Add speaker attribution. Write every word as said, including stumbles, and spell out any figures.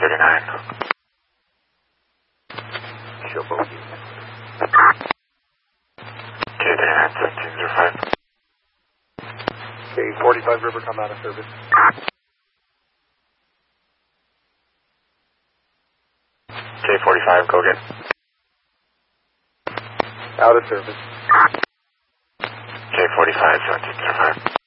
Speaker 1: thirty-nine.
Speaker 2: Show bogey.
Speaker 1: K thirty-nine, seventeen zero five.
Speaker 2: K forty-five River, come out of service.
Speaker 1: K forty-five, go again.
Speaker 2: Out of service.
Speaker 1: K forty-five, seventeen zero five.